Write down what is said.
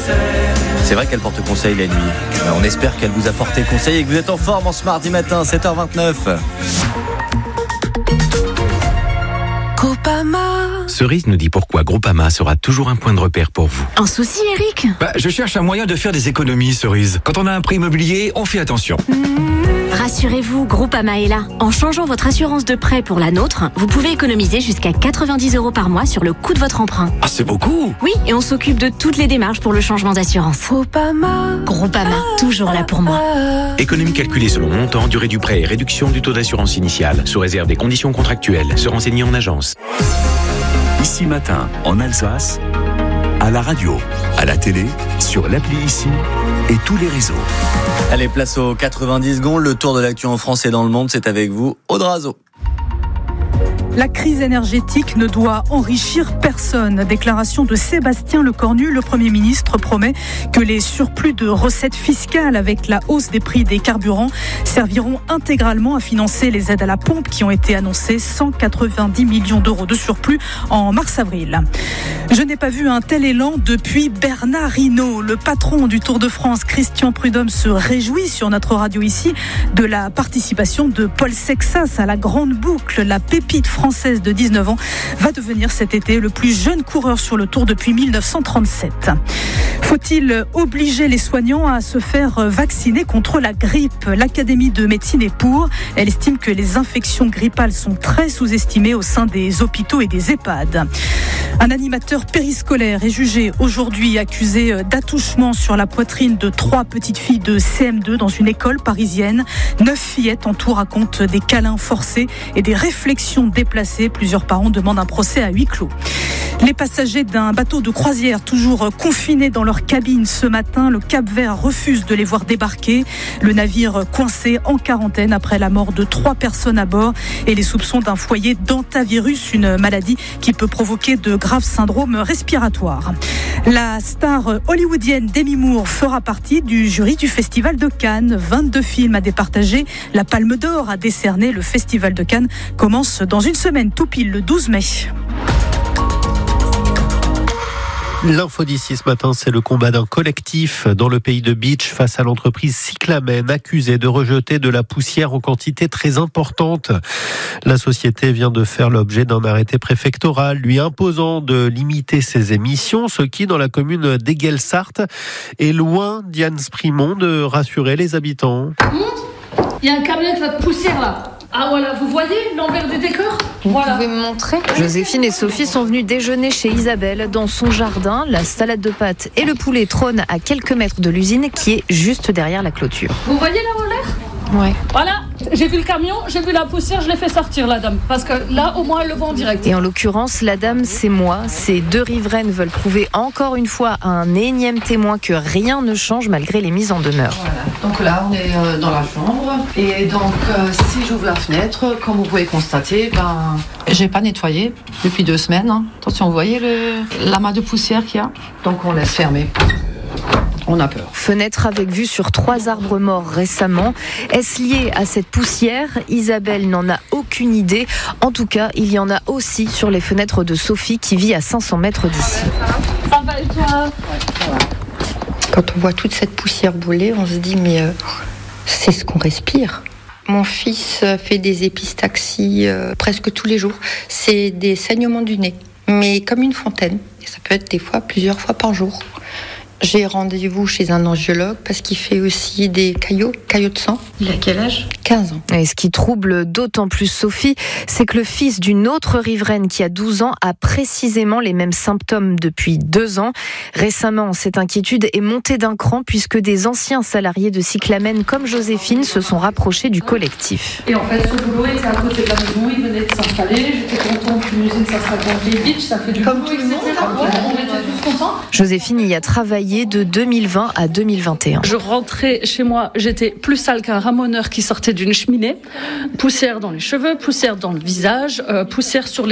C'est vrai qu'elle porte conseil la nuit. On espère qu'elle vous a porté conseil et que vous êtes en forme en ce mardi matin, 7h29. Cerise nous dit pourquoi Groupama sera toujours un point de repère pour vous. Un souci, Eric ? Je cherche un moyen de faire des économies, Cerise. Quand on a un prêt immobilier, on fait attention. Rassurez-vous, Groupama est là. En changeant votre assurance de prêt pour la nôtre, vous pouvez économiser jusqu'à 90 € par mois sur le coût de votre emprunt. Ah, c'est beaucoup! Oui, et on s'occupe de toutes les démarches pour le changement d'assurance. Groupama, toujours là pour moi. Économie calculée selon montant, durée du prêt et réduction du taux d'assurance initiale, sous réserve des conditions contractuelles. Se renseigner en agence. Ici Matin, en Alsace, à la radio, à la télé, sur l'appli Ici et tous les réseaux. Allez, place aux 90 secondes. Le tour de l'actu en France et dans le monde, c'est avec vous, Aude Razo. La crise énergétique ne doit enrichir personne. Déclaration de Sébastien Lecornu. Le Premier ministre promet que les surplus de recettes fiscales avec la hausse des prix des carburants serviront intégralement à financer les aides à la pompe qui ont été annoncées. 190 millions d'euros de surplus en mars-avril. Je n'ai pas vu un tel élan depuis Bernard Hinault. Le patron du Tour de France, Christian Prudhomme, se réjouit sur notre radio ici de la participation de Paul Sexas à la Grande Boucle. La pépite française de 19 ans va devenir cet été le plus jeune coureur sur le Tour depuis 1937. Faut-il obliger les soignants à se faire vacciner contre la grippe ? L'Académie de médecine est pour. Elle estime que les infections grippales sont très sous-estimées au sein des hôpitaux et des EHPAD. Un animateur périscolaire est jugé aujourd'hui accusé d'attouchement sur la poitrine de 3 petites filles de CM2 dans une école parisienne. 9 fillettes en tout racontent des câlins forcés et des réflexions déplacées. Plusieurs parents demandent un procès à huis clos. Les passagers d'un bateau de croisière toujours confinés dans leur cabine ce matin, le Cap-Vert refuse de les voir débarquer. Le navire coincé en quarantaine après la mort de 3 personnes à bord et les soupçons d'un foyer d'hantavirus, une maladie qui peut provoquer de graves syndromes respiratoires. La star hollywoodienne Demi Moore fera partie du jury du Festival de Cannes. 22 films à départager. La Palme d'Or a décerné. Le Festival de Cannes commence dans une semaine, tout pile le 12 mai. L'info d'ici ce matin, c'est le combat d'un collectif dans le pays de Bitche face à l'entreprise Cyclamen, accusée de rejeter de la poussière en quantité très importante. La société vient de faire l'objet d'un arrêté préfectoral lui imposant de limiter ses émissions, ce qui, dans la commune d'Egelsart, est loin, Diane Sprimont, de rassurer les habitants. Il y a un camion avec la poussière là. Ah voilà, vous voyez l'envers du décor ? Voilà. Vous pouvez me montrer ? Joséphine et Sophie sont venues déjeuner chez Isabelle dans son jardin. La salade de pâtes et le poulet trônent à quelques mètres de l'usine qui est juste derrière la clôture. Vous voyez là en l'air ? Ouais. Voilà, j'ai vu le camion, j'ai vu la poussière, je l'ai fait sortir la dame. Parce que là, au moins, elle le voit en direct. Et en l'occurrence, la dame, c'est moi. Ces 2 riveraines veulent prouver encore une fois à un énième témoin que rien ne change malgré les mises en demeure. Voilà, donc là, on est dans la chambre. Et donc, si j'ouvre la fenêtre, comme vous pouvez constater, j'ai pas nettoyé depuis 2 semaines. Hein. Attention, vous voyez l'amas de poussière qu'il y a ? Donc, on laisse fermer. On a peur. Fenêtre avec vue sur 3 arbres morts récemment. Est-ce lié à cette poussière ? Isabelle n'en a aucune idée. En tout cas, il y en a aussi sur les fenêtres de Sophie qui vit à 500 mètres d'ici. Ça va et toi ? Ça va. Quand on voit toute cette poussière brûler, on se dit mais c'est ce qu'on respire. Mon fils fait des épistaxies presque tous les jours. C'est des saignements du nez, mais comme une fontaine. Et ça peut être des fois plusieurs fois par jour. J'ai rendez-vous chez un angiologue parce qu'il fait aussi des caillots de sang. Il a quel âge ? 15 ans. Et ce qui trouble d'autant plus Sophie, c'est que le fils d'une autre riveraine qui a 12 ans a précisément les mêmes symptômes depuis 2 ans. Récemment, cette inquiétude est montée d'un cran puisque des anciens salariés de Cyclamen comme Joséphine se sont rapprochés du collectif. Et en fait, ce boulot était à côté de la maison, il venait de s'installer. J'étais contente qu'une usine, ça sera dans les Bitche, ça fait du comme boulot, tout le monde. on était tous contents. Joséphine y a travaillé de 2020 à 2021. Je rentrais chez moi, j'étais plus sale qu'un ramoneur qui sortait d'une cheminée. Poussière dans les cheveux, poussière dans le visage, poussière sur les